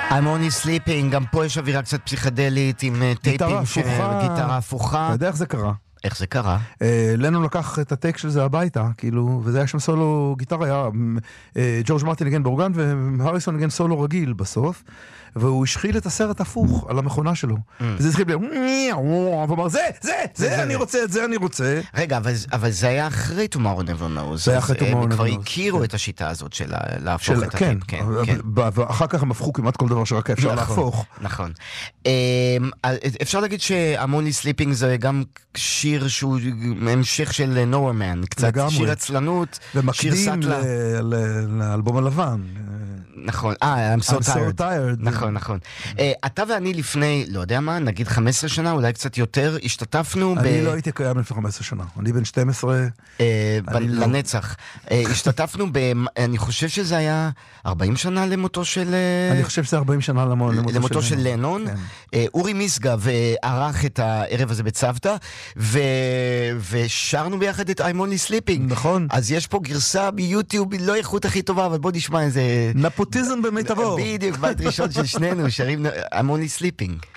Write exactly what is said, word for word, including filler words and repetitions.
I'm only sleeping, גם פה יש אווירה קצת פסיכדלית עם טייפים של גיטרה הפוכה. אתה יודע איך זה קרה? איך זה קרה? לנו לקח את הטייק של זה הביתה, כאילו, וזה היה שם סולו גיטרה, היה ג'ורג' מרטין נגן באורגן, והריסון נגן סולו רגיל בסוף, והוא השחיל את הסרט הפוך על המכונה שלו. וזה התחיל בלי, והוא אמר, זה, זה, זה אני רוצה, את זה אני רוצה. רגע, אבל זה היה אחרי Tomorrow Never Knows. זה היה אחרי Tomorrow Never Knows. הם כבר הכירו את השיטה הזאת של להפוך את כן, הטייפ. ואחר כך הם הפכו כמעט כל דבר שרק אפשר להפוך. נכון. אפשר להגיד שהמוני סליפינג זה גם שיר שהוא המשך של Nowhere Man, קצת שיר עצלנות, שיר סטלה. ומקדים לאלבום הלבן. נכון, אה, I'm so tired. tired. נכון, נכון. אתה ואני לפני, לא יודע מה, נגיד חמש עשרה שנה, אולי קצת יותר, השתתפנו ב... אני לא הייתי קיים לפני חמש עשרה שנה, אני בן שתים עשרה. לנצח. השתתפנו ב... אני חושב שזה היה ארבעים שנה למותו של... אני חושב שזה ארבעים שנה למותו של לנון. אורי משגב ערך את הערב הזה בצוותא, ושרנו ביחד את I'm only sleeping. נכון. אז יש פה גרסה ביוטיוב, לא איכות הכי טובה, אבל בוא נשמע איזה... נפוטיזם במיטבו. בדיוק, בית ראשון של שנינו, שרים I'm only sleeping.